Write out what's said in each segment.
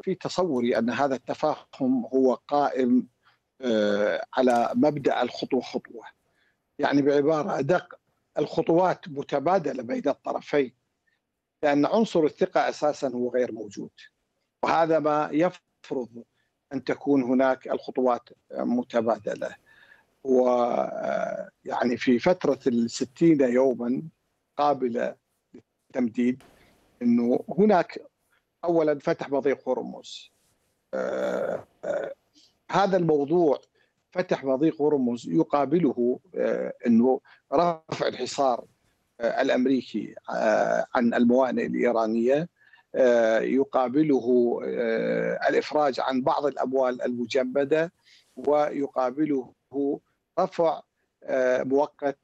في تصوري أن هذا التفاهم هو قائم على مبدأ الخطوة خطوة، يعني بعبارة أدق الخطوات متبادلة بين الطرفين، لأن عنصر الثقة أساسا هو غير موجود، وهذا ما يفرض أن تكون هناك الخطوات متبادلة. ويعني في فترة 60 يوما قابلة للتمديد، أنه هناك أولا فتح مضيق هرمز. هذا الموضوع فتح مضيق هرمز يقابله أنه رفع الحصار الأمريكي عن الموانئ الإيرانية، يقابله الإفراج عن بعض الأموال المجمدة، ويقابله رفع مؤقت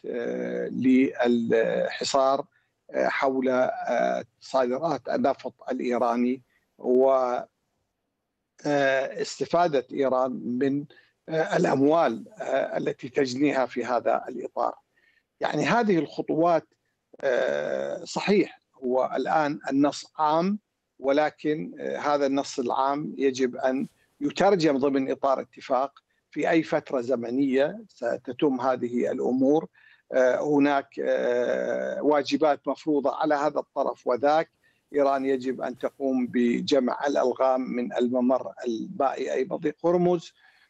للحصار حول صادرات النفط الإيراني، واستفادة إيران من الأموال التي تجنيها في هذا الإطار. يعني هذه الخطوات صحيح هو الآن النص عام، ولكن هذا النص العام يجب أن يترجم ضمن إطار اتفاق في أي فترة زمنية ستتم هذه الأمور. هناك واجبات مفروضة على هذا الطرف وذاك. إيران يجب أن تقوم بجمع الألغام من الممر المائي أي مضيق هرمز،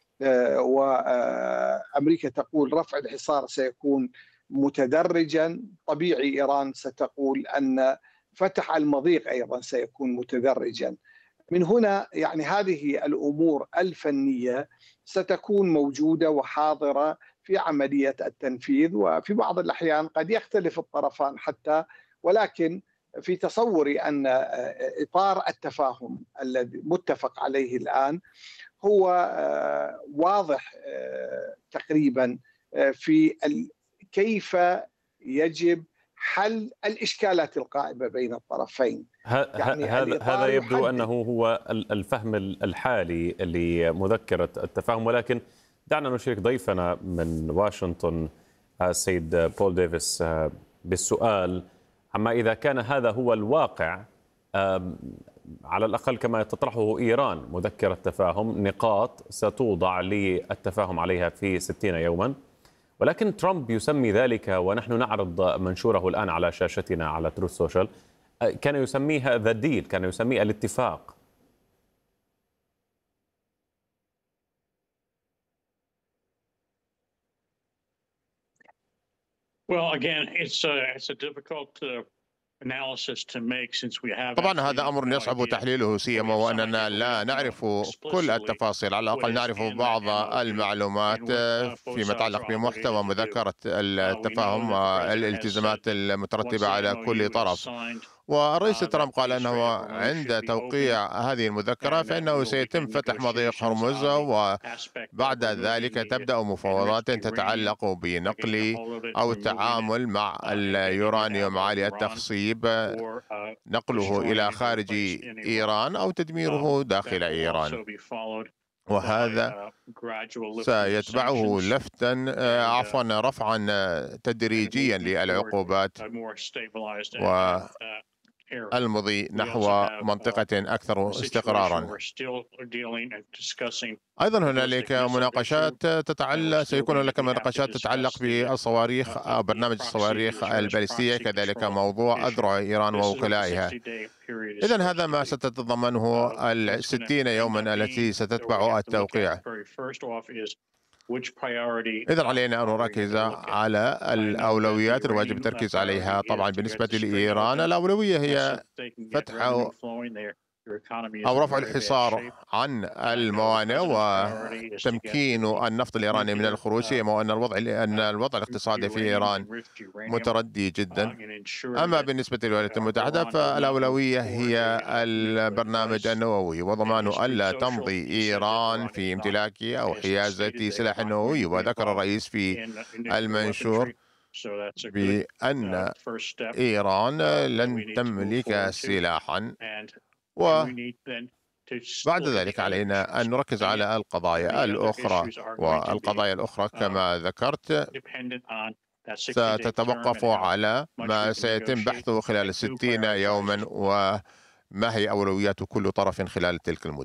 وأمريكا تقول رفع الحصار سيكون متدرجا. طبيعي إيران ستقول أن فتح المضيق أيضا سيكون متدرجا. من هنا يعني هذه الأمور الفنية ستكون موجودة وحاضرة في عملية التنفيذ، وفي بعض الأحيان قد يختلف الطرفان حتى، ولكن في تصوري أن إطار التفاهم الذي متفق عليه الآن هو واضح تقريبا في كيف يجب حل الإشكالات القائمة بين الطرفين. يعني هذا يبدو أنه هو الفهم الحالي لمذكرة التفاهم، ولكن دعنا نشارك ضيفنا من واشنطن السيد بول ديفيس بالسؤال عما إذا كان هذا هو الواقع، على الأقل كما تطرحه إيران مذكرة تفاهم، نقاط ستوضع للتفاهم عليها في 60 يوما، ولكن ترامب يسمي ذلك، ونحن نعرض منشوره الآن على شاشتنا على تروث سوشيال، كان يسميها ذا ديل، كان يسميه الاتفاق. Well, again, it's a difficult طبعا هذا أمر يصعب تحليله، سيما وأننا لا نعرف كل التفاصيل، على الأقل نعرف بعض المعلومات فيما يتعلق بمحتوى مذكرة التفاهم والالتزامات المترتبة على كل طرف. والرئيس ترامب قال أنه عند توقيع هذه المذكرة فإنه سيتم فتح مضيق هرمز، وبعد ذلك تبدأ مفاوضات تتعلق بنقل أو التعامل مع اليورانيوم عالي التخصيب، نقله إلى خارج إيران أو تدميره داخل إيران. وهذا سيتبعه رفعا تدريجيا للعقوبات والمضي نحو منطقة أكثر استقرارا. أيضا هنالك مناقشات سيكون هناك مناقشات تتعلق بالصواريخ أو برنامج الصواريخ البالستية، كذلك موضوع أذرع إيران ووكلائها. إذن هذا ما ستتضمنه 60 يوما التي ستتبع التوقيع. إذن علينا أن نركز على الأولويات الواجب التركيز عليها. طبعا بالنسبة لإيران الأولوية هي فتح أو رفع الحصار عن الموانئ وتمكين النفط الإيراني من الخروج، سيما أن الوضع الاقتصادي في إيران متردي جدا. أما بالنسبة للولايات المتحدة فالأولوية هي البرنامج النووي وضمان ألا تمضي إيران في امتلاك أو حيازة سلاح نووي. وذكر الرئيس في المنشور بأن إيران لن تملك سلاحا، وبعد ذلك علينا أن نركز على القضايا الأخرى. والقضايا الأخرى كما ذكرت ستتوقف على ما سيتم بحثه خلال 60 يوما، وما هي أولويات كل طرف خلال تلك المدة.